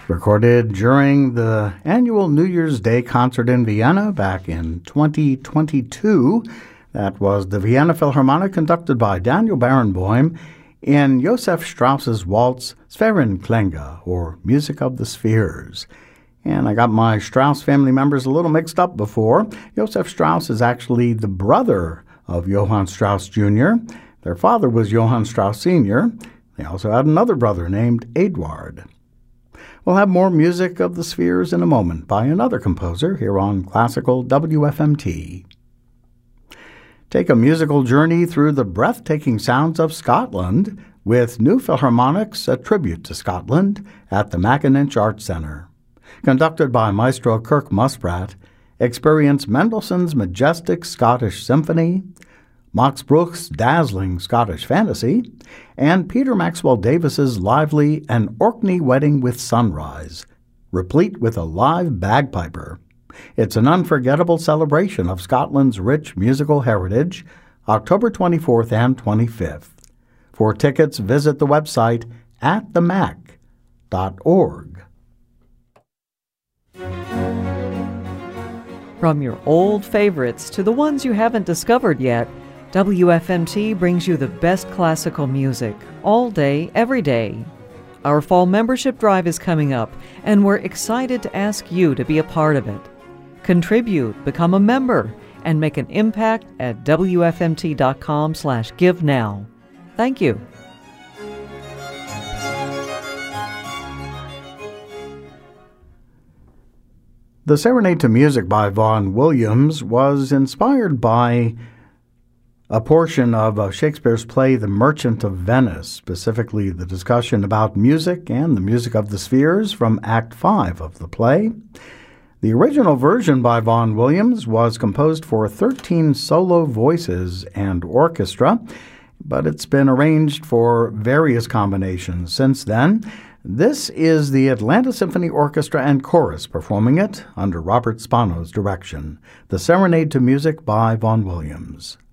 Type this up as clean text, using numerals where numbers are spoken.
Recorded during the annual New Year's Day concert in Vienna back in 2022. That was the Vienna Philharmonic conducted by Daniel Barenboim in Josef Strauss's waltz Sphärenklänge, or Music of the Spheres. And I got my Strauss family members a little mixed up before. Josef Strauss is actually the brother of Johann Strauss Jr. Their father was Johann Strauss Sr. They also had another brother named Eduard. We'll have more Music of the Spheres in a moment by another composer here on Classical WFMT. Take a musical journey through the breathtaking sounds of Scotland with New Philharmonics, a tribute to Scotland, at the Macintyre Arts Centre. Conducted by Maestro Kirk Musprat, experience Mendelssohn's majestic Scottish symphony, Max Bruch's dazzling Scottish fantasy, and Peter Maxwell Davis's lively An Orkney Wedding with Sunrise, replete with a live bagpiper. It's an unforgettable celebration of Scotland's rich musical heritage, October 24th and 25th. For tickets, visit the website atthemac.org. From your old favorites to the ones you haven't discovered yet, WFMT brings you the best classical music, all day, every day. Our fall membership drive is coming up, and we're excited to ask you to be a part of it. Contribute, become a member, and make an impact at WFMT.com/give now. Thank you. The Serenade to Music by Vaughan Williams was inspired by a portion of Shakespeare's play The Merchant of Venice, specifically the discussion about music and the music of the spheres from Act 5 of the play. The original version by Vaughan Williams was composed for 13 solo voices and orchestra, but it's been arranged for various combinations since then. This is the Atlanta Symphony Orchestra and Chorus performing it under Robert Spano's direction. The Serenade to Music by Vaughan Williams.